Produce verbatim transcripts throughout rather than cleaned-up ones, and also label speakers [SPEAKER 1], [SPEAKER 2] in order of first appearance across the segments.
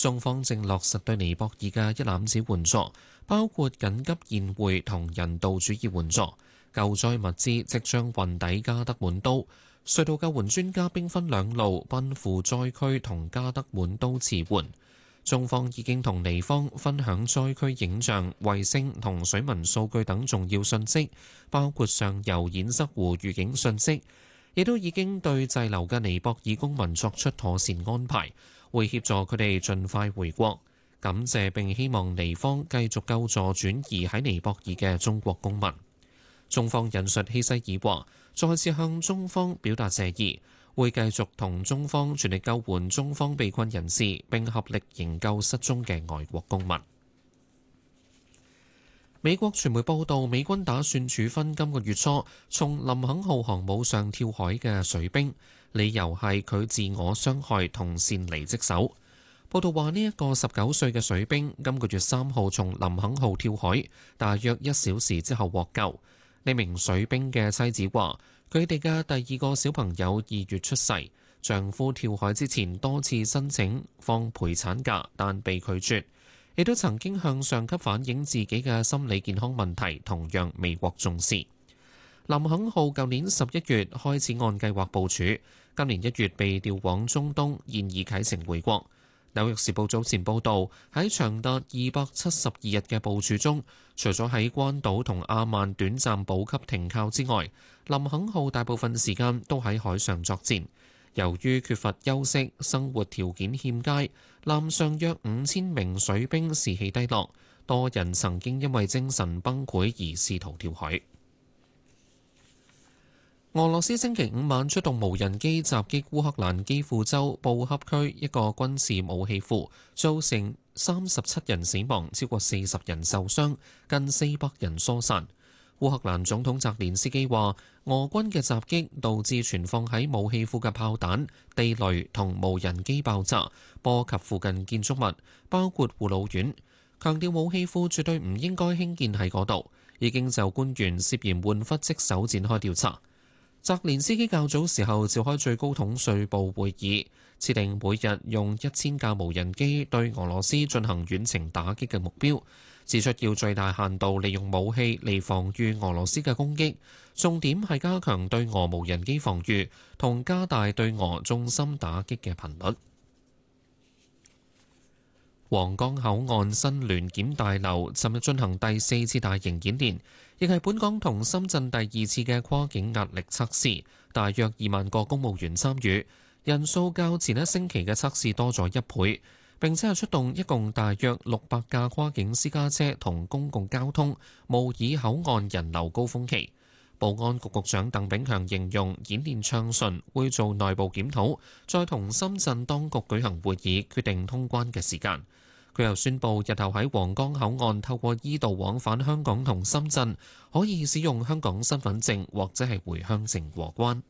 [SPEAKER 1] 中方正落實對尼泊爾嘅一攬子援助，包括緊急宴會同人道主義援助。救災物資即將運抵加德滿都，隧道救援專家兵分兩路奔赴災區同加德滿都馳援。中方已經同尼方分享災區影像、衛星同水文數據等重要信息，包括上游堰塞湖預警信息，亦都已經對滯留嘅尼泊爾公民作出妥善安排，會協助佢哋盡快回國。感謝並希望尼方繼續救助轉移喺尼泊爾嘅中國公民。中方引述希西爾話，再次向中方表達謝意，會繼續同中方全力救援中方被困人士，並合力營救失蹤嘅外國公民。美國傳媒報道，美軍打算處分今個月初從林肯號航母上跳海嘅水兵，理由係佢自我傷害同擅離職守。報道話，呢一個十九歲嘅水兵今個月三號從林肯號跳海，大約一小時之後獲救。呢名水兵嘅妻子話，佢哋嘅第二個小朋友二月出世，丈夫跳海之前多次申請放陪產假，但被拒絕，亦都曾經向上級反映自己嘅心理健康問題，同樣未獲重視。林肯號舊年十一月開始按計劃部署，今年一月被調往中東，現已啟程回國。紐約時報早前報導，喺長達二百七十二日嘅部署中，除咗喺關島同阿曼短暫補給停靠之外，林肯號大部分時間都喺海上作戰。由於缺乏休息，生活條件欠佳，艦上約五千名水兵士氣低落，多人曾經因為精神崩潰而試圖跳海。俄羅斯星期五晚出動無人機襲擊烏克蘭基輔州布恰區一個軍事武器庫，造成三十七人死亡，超過四十人受傷，近四百人疏散。烏克蘭總統澤連斯基話，俄軍嘅襲擊導致存放喺武器庫嘅炮彈、地雷同無人機爆炸，波及附近建築物，包括護老院。強調武器庫絕對唔應該興建喺嗰度，已經就官員涉嫌玩忽職守展開調查。澤連斯基較早時候召開最高統帥部會議，設定每日用一千架無人機對俄羅斯進行遠程打擊嘅目標，指出要最大限度利用武器嚟防禦俄羅斯嘅攻擊，重點係加強對俄無人機防禦同加大對俄重心打擊嘅頻率。皇崗口岸新聯檢大樓尋日進行第四次大型演練，亦係本港同深圳第二次嘅跨境壓力測試，大約二萬個公務員參與，人數較前一星期嘅測試多咗一倍。並且係出動一共大約六百架跨境私家車同公共交通，模擬口岸人流高峰期。保安局局長鄧炳強形容演練暢順，會做內部檢討，再同深圳當局舉行會議，決定通關嘅時間。佢又宣布，日後喺皇崗口岸透過 E 道往返香港同深圳，可以使用香港身份證或者係回鄉證過關。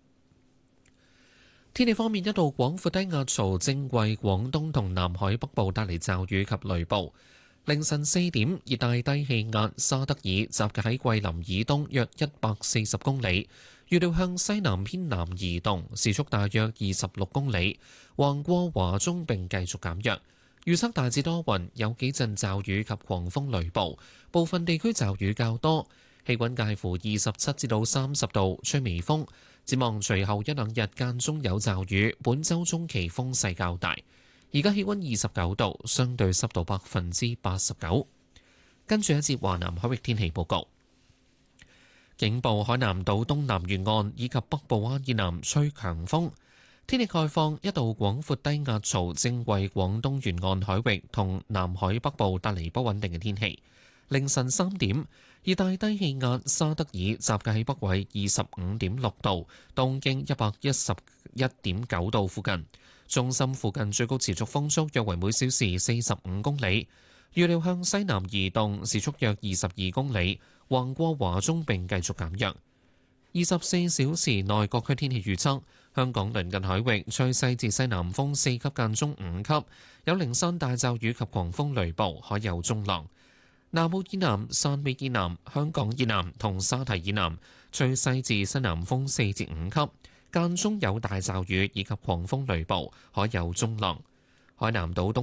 [SPEAKER 1] 天氣方面，一道廣闊低壓槽正為廣東同南海北部帶嚟驟雨及雷暴。凌晨四點，熱帶低氣壓沙德爾集結喺桂林以東約一百四十公里，預料向西南偏南移動，時速大約二十六公里，橫過華中並繼續減弱。預測大致多雲，有幾陣驟雨及狂風雷暴，部分地區驟雨較多，氣溫介乎二十七至到三十度，吹微風。展望隨後一兩日間中有驟雨，本週中期風勢較大。而家氣溫二十九度，相對濕度百分之八十九。跟住一節華南海域天氣報告。警報：海南島東南沿岸以及北部灣以南吹強風。天氣概況，一道廣闊低壓槽正為廣東沿岸海域同南海北部帶嚟不穩定嘅天氣。凌晨三點，熱帶低氣壓沙德爾集結喺北緯二十五點六度、東經一百一十一點九度附近，中心附近最高持續風速約為每小時四十五公里，預料向西南移動，時速約二十二公里，橫過華中並繼續減弱。二十四小時內各區天氣預測。香港鄰近海域吹西至西南風四級間中五級，有零散大驟雨及狂風雷暴，海有中浪。南澳以南、汕尾以南、香港以南同沙堤以南吹西至西南風四至五級，間中有大驟雨以及狂風雷暴，海有中浪。海南島東